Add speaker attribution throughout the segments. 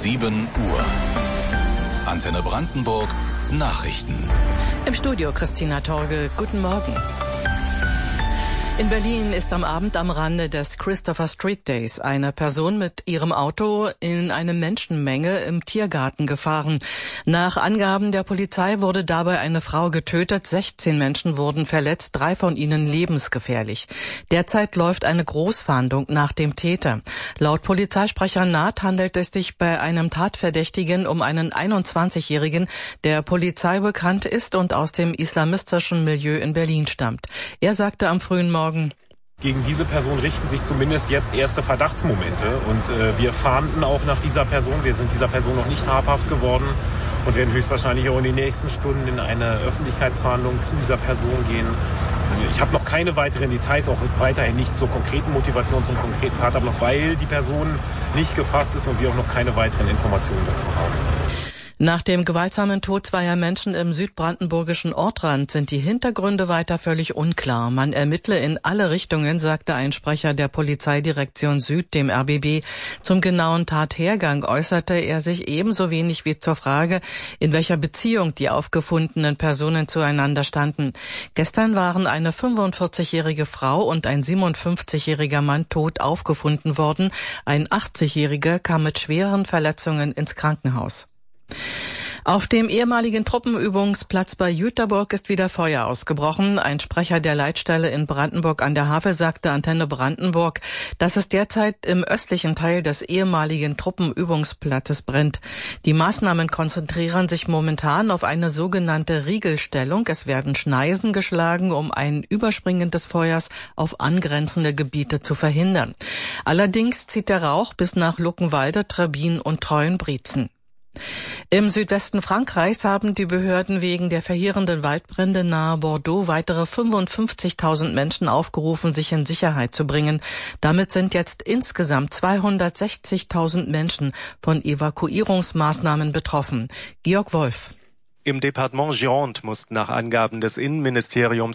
Speaker 1: 7 Uhr. Antenne Brandenburg Nachrichten.
Speaker 2: Im Studio Christina Torge. Guten Morgen. In Berlin ist am Abend am Rande des Christopher Street Days eine Person mit ihrem Auto in eine Menschenmenge im Tiergarten gefahren. Nach Angaben der Polizei wurde dabei eine Frau getötet, 16 Menschen wurden verletzt, 3 von ihnen lebensgefährlich. Derzeit läuft eine Großfahndung nach dem Täter. Laut Polizeisprecher Naht handelt es sich bei einem Tatverdächtigen um einen 21-Jährigen, der Polizei bekannt ist und aus dem islamistischen Milieu in Berlin stammt. Er sagte am frühen Morgen:
Speaker 3: Gegen diese Person richten sich zumindest jetzt erste Verdachtsmomente und wir fahnden auch nach dieser Person. Wir sind dieser Person noch nicht habhaft geworden und werden höchstwahrscheinlich auch in den nächsten Stunden in eine Öffentlichkeitsfahndung zu dieser Person gehen. Ich habe noch keine weiteren Details, auch weiterhin nicht zur konkreten Motivation, zum konkreten Tatablauf, weil die Person nicht gefasst ist und wir auch noch keine weiteren Informationen dazu haben.
Speaker 2: Nach dem gewaltsamen Tod zweier Menschen im südbrandenburgischen Ortrand sind die Hintergründe weiter völlig unklar. Man ermittle in alle Richtungen, sagte ein Sprecher der Polizeidirektion Süd dem RBB. Zum genauen Tathergang äußerte er sich ebenso wenig wie zur Frage, in welcher Beziehung die aufgefundenen Personen zueinander standen. Gestern waren eine 45-jährige Frau und ein 57-jähriger Mann tot aufgefunden worden. Ein 80-jähriger kam mit schweren Verletzungen ins Krankenhaus. Auf dem ehemaligen Truppenübungsplatz bei Jüterburg ist wieder Feuer ausgebrochen. Ein Sprecher der Leitstelle in Brandenburg an der Havel sagte Antenne Brandenburg, dass es derzeit im östlichen Teil des ehemaligen Truppenübungsplatzes brennt. Die Maßnahmen konzentrieren sich momentan auf eine sogenannte Riegelstellung. Es werden Schneisen geschlagen, um ein Überspringen des Feuers auf angrenzende Gebiete zu verhindern. Allerdings zieht der Rauch bis nach Luckenwalde, Trebbin und Treuenbrietzen. Im Südwesten Frankreichs haben die Behörden wegen der verheerenden Waldbrände nahe Bordeaux weitere 55.000 Menschen aufgerufen, sich in Sicherheit zu bringen. Damit sind jetzt insgesamt 260.000 Menschen von Evakuierungsmaßnahmen betroffen. Georg Wolf.
Speaker 4: Im Departement Gironde mussten nach Angaben des Innenministeriums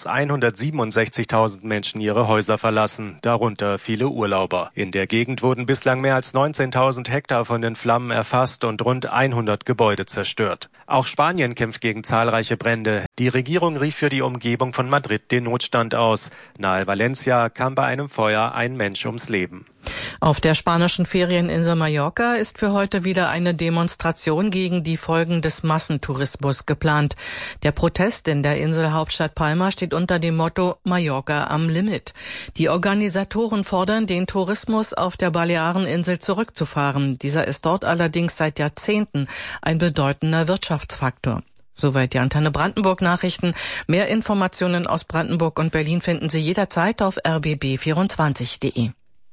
Speaker 4: 167.000 Menschen ihre Häuser verlassen, darunter viele Urlauber. In der Gegend wurden bislang mehr als 19.000 Hektar von den Flammen erfasst und rund 100 Gebäude zerstört. Auch Spanien kämpft gegen zahlreiche Brände. Die Regierung rief für die Umgebung von Madrid den Notstand aus. Nahe Valencia kam bei einem Feuer ein Mensch ums Leben.
Speaker 2: Auf der spanischen Ferieninsel Mallorca ist für heute wieder eine Demonstration gegen die Folgen des Massentourismus geplant. Der Protest in der Inselhauptstadt Palma steht unter dem Motto Mallorca am Limit. Die Organisatoren fordern, den Tourismus auf der Baleareninsel zurückzufahren. Dieser ist dort allerdings seit Jahrzehnten ein bedeutender Wirtschaftsfaktor. Soweit die Antenne Brandenburg Nachrichten. Mehr Informationen aus Brandenburg und Berlin finden Sie jederzeit auf rbb24.de.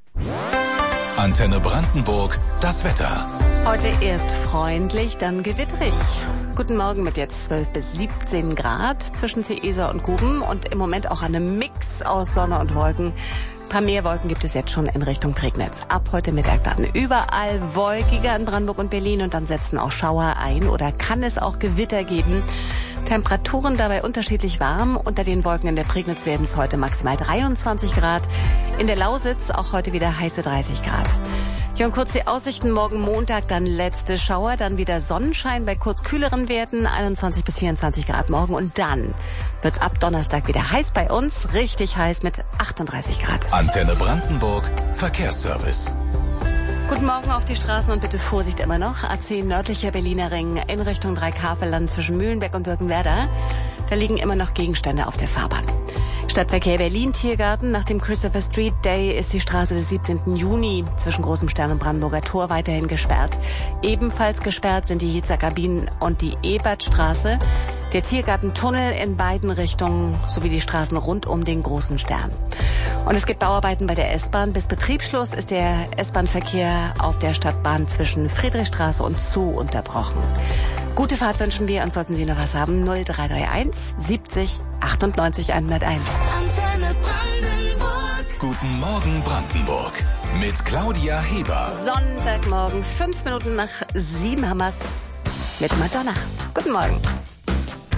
Speaker 1: Antenne Brandenburg, das Wetter.
Speaker 5: Heute erst freundlich, dann gewitterig. Guten Morgen mit jetzt 12 bis 17 Grad zwischen Seeser und Guben und im Moment auch einem Mix aus Sonne und Wolken. Ein paar mehr Wolken gibt es jetzt schon in Richtung Prignitz. Ab heute Mittag dann überall wolkiger in Brandenburg und Berlin und dann setzen auch Schauer ein oder kann es auch Gewitter geben. Temperaturen dabei unterschiedlich warm. Unter den Wolken in der Prignitz werden es heute maximal 23 Grad. In der Lausitz auch heute wieder heiße 30 Grad. Hier und kurz die Aussichten. Morgen Montag dann letzte Schauer, dann wieder Sonnenschein bei kurz kühleren Werten, 21 bis 24 Grad morgen. Und dann wird's ab Donnerstag wieder heiß bei uns, richtig heiß mit 38 Grad.
Speaker 1: Antenne Brandenburg, Verkehrsservice.
Speaker 5: Guten Morgen auf die Straßen und bitte Vorsicht immer noch. A10 nördlicher Berliner Ring in Richtung Dreikafelland zwischen Mühlenbeck und Birkenwerder. Da liegen immer noch Gegenstände auf der Fahrbahn. Stadtverkehr Berlin Tiergarten. Nach dem Christopher Street Day ist die Straße des 17. Juni zwischen Großem Stern und Brandenburger Tor weiterhin gesperrt. Ebenfalls gesperrt sind die Hitzer Kabinen und die Ebertstraße. Der Tiergartentunnel in beiden Richtungen sowie die Straßen rund um den Großen Stern. Und es gibt Bauarbeiten bei der S-Bahn. Bis Betriebsschluss ist der S-Bahn-Verkehr auf der Stadtbahn zwischen Friedrichstraße und Zoo unterbrochen. Gute Fahrt wünschen wir und sollten Sie noch was haben, 0331 70 98 101.
Speaker 1: Antenne Brandenburg. Guten Morgen Brandenburg mit Claudia Heber.
Speaker 5: Sonntagmorgen, 5 Minuten nach 7 haben wir's mit Madonna. Guten Morgen.